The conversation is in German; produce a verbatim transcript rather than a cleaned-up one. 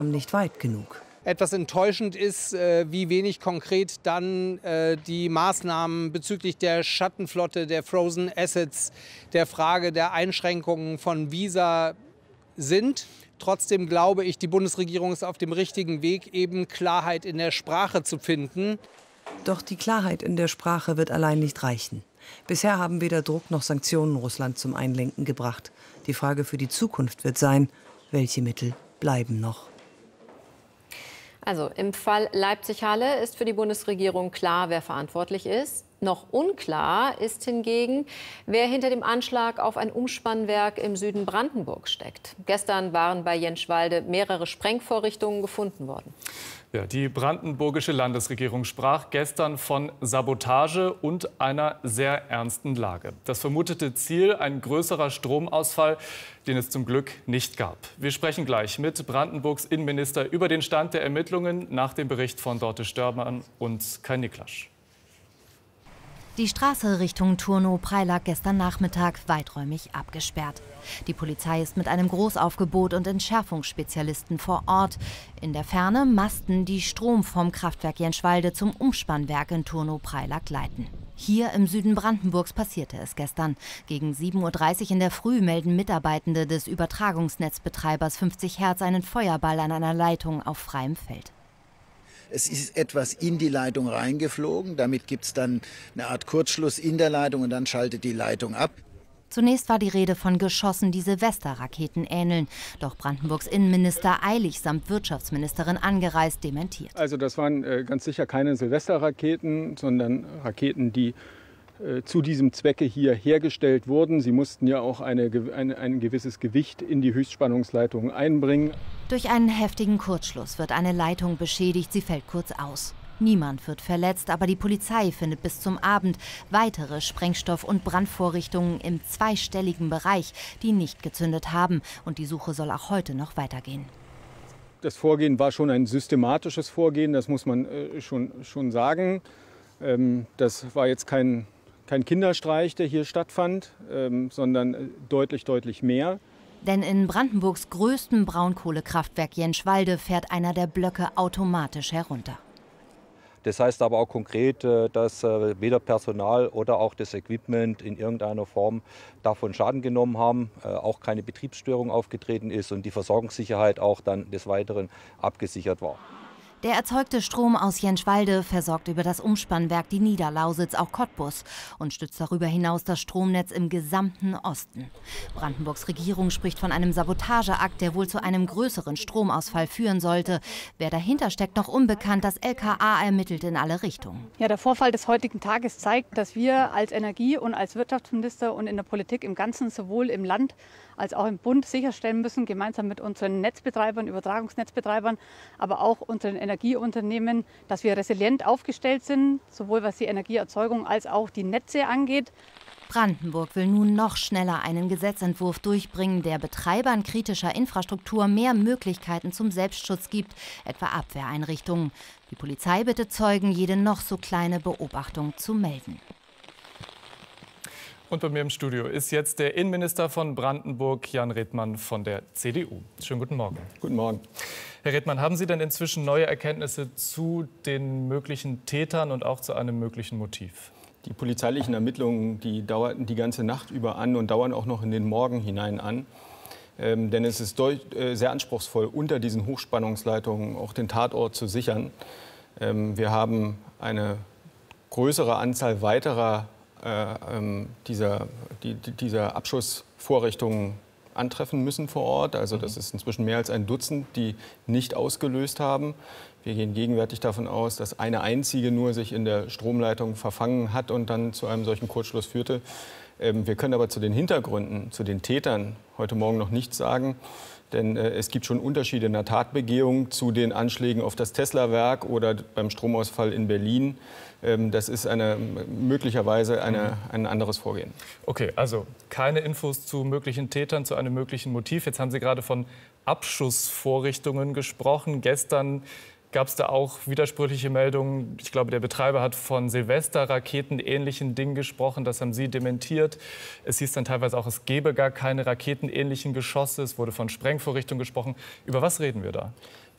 nicht weit genug. Etwas enttäuschend ist, wie wenig konkret dann die Maßnahmen bezüglich der Schattenflotte, der Frozen Assets, der Frage der Einschränkungen von Visa sind. Trotzdem glaube ich, die Bundesregierung ist auf dem richtigen Weg, eben Klarheit in der Sprache zu finden. Doch die Klarheit in der Sprache wird allein nicht reichen. Bisher haben weder Druck noch Sanktionen Russland zum Einlenken gebracht. Die Frage für die Zukunft wird sein, welche Mittel bleiben noch? Also im Fall Leipzig-Halle ist für die Bundesregierung klar, wer verantwortlich ist. Noch unklar ist hingegen, wer hinter dem Anschlag auf ein Umspannwerk im Süden Brandenburgs steckt. Gestern waren bei Jenschwalde mehrere Sprengvorrichtungen gefunden worden. Ja, die brandenburgische Landesregierung sprach gestern von Sabotage und einer sehr ernsten Lage. Das vermutete Ziel, ein größerer Stromausfall, den es zum Glück nicht gab. Wir sprechen gleich mit Brandenburgs Innenminister über den Stand der Ermittlungen nach dem Bericht von Dorte Störmann und Kai Niklasch. Die Straße Richtung Turnow-Prey lag gestern Nachmittag weiträumig abgesperrt. Die Polizei ist mit einem Großaufgebot und Entschärfungsspezialisten vor Ort. In der Ferne Masten, die Strom vom Kraftwerk Jenschwalde zum Umspannwerk in Turnow-Prey leiten. Hier im Süden Brandenburgs passierte es gestern. Gegen sieben Uhr dreißig in der Früh melden Mitarbeitende des Übertragungsnetzbetreibers fünfzig Hertz einen Feuerball an einer Leitung auf freiem Feld. Es ist etwas in die Leitung reingeflogen. Damit gibt es dann eine Art Kurzschluss in der Leitung und dann schaltet die Leitung ab. Zunächst war die Rede von Geschossen, die Silvesterraketen ähneln. Doch Brandenburgs Innenminister eilig samt Wirtschaftsministerin angereist dementiert. Also das waren äh, ganz sicher keine Silvesterraketen, sondern Raketen, die äh, zu diesem Zwecke hier hergestellt wurden. Sie mussten ja auch eine, eine, ein gewisses Gewicht in die Höchstspannungsleitung einbringen. Durch einen heftigen Kurzschluss wird eine Leitung beschädigt, sie fällt kurz aus. Niemand wird verletzt, aber die Polizei findet bis zum Abend weitere Sprengstoff- und Brandvorrichtungen im zweistelligen Bereich, die nicht gezündet haben. Und die Suche soll auch heute noch weitergehen. Das Vorgehen war schon ein systematisches Vorgehen, das muss man äh, schon, schon sagen. Ähm, das war jetzt kein, kein Kinderstreich, der hier stattfand, ähm, sondern deutlich, deutlich mehr. Denn in Brandenburgs größtem Braunkohlekraftwerk Jenschwalde fährt einer der Blöcke automatisch herunter. Das heißt aber auch konkret, dass weder Personal oder auch das Equipment in irgendeiner Form davon Schaden genommen haben, auch keine Betriebsstörung aufgetreten ist und die Versorgungssicherheit auch dann des Weiteren abgesichert war. Der erzeugte Strom aus Jenschwalde versorgt über das Umspannwerk die Niederlausitz, auch Cottbus, und stützt darüber hinaus das Stromnetz im gesamten Osten. Brandenburgs Regierung spricht von einem Sabotageakt, der wohl zu einem größeren Stromausfall führen sollte. Wer dahinter steckt, noch unbekannt. Das L K A ermittelt in alle Richtungen. Ja, der Vorfall des heutigen Tages zeigt, dass wir als Energie- und als Wirtschaftsminister und in der Politik im Ganzen sowohl im Land als auch im Bund sicherstellen müssen, gemeinsam mit unseren Netzbetreibern, Übertragungsnetzbetreibern, aber auch unseren Energieunternehmen, dass wir resilient aufgestellt sind, sowohl was die Energieerzeugung als auch die Netze angeht. Brandenburg will nun noch schneller einen Gesetzentwurf durchbringen, der Betreibern kritischer Infrastruktur mehr Möglichkeiten zum Selbstschutz gibt, etwa Abwehreinrichtungen. Die Polizei bittet Zeugen, jede noch so kleine Beobachtung zu melden. Und bei mir im Studio ist jetzt der Innenminister von Brandenburg, Jan Redmann von der C D U. Schönen guten Morgen. Guten Morgen. Herr Redmann, haben Sie denn inzwischen neue Erkenntnisse zu den möglichen Tätern und auch zu einem möglichen Motiv? Die polizeilichen Ermittlungen, die dauerten die ganze Nacht über an und dauern auch noch in den Morgen hinein an. Ähm, denn es ist äh, sehr anspruchsvoll, unter diesen Hochspannungsleitungen auch den Tatort zu sichern. Ähm, wir haben eine größere Anzahl weiterer Äh, ähm, dieser, die, dieser Abschussvorrichtungen antreffen müssen vor Ort. Also das ist inzwischen mehr als ein Dutzend, die nicht ausgelöst haben. Wir gehen gegenwärtig davon aus, dass eine einzige nur sich in der Stromleitung verfangen hat und dann zu einem solchen Kurzschluss führte. Ähm, wir können aber zu den Hintergründen, zu den Tätern heute Morgen noch nichts sagen. Denn äh, es gibt schon Unterschiede in der Tatbegehung zu den Anschlägen auf das Tesla-Werk oder beim Stromausfall in Berlin. Ähm, das ist eine, möglicherweise eine, ein anderes Vorgehen. Okay, also keine Infos zu möglichen Tätern, zu einem möglichen Motiv. Jetzt haben Sie gerade von Abschussvorrichtungen gesprochen. Gestern gab es da auch widersprüchliche Meldungen. Ich glaube, der Betreiber hat von Silvesterraketen-ähnlichen Dingen gesprochen. Das haben Sie dementiert. Es hieß dann teilweise auch, es gebe gar keine raketenähnlichen Geschosse. Es wurde von Sprengvorrichtungen gesprochen. Über was reden wir da?